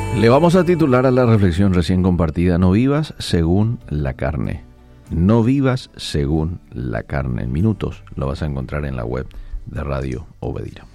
Le vamos a titular a la reflexión recién compartida: no vivas según la carne. No vivas según la carne. En minutos lo vas a encontrar en la web de Radio Obedira.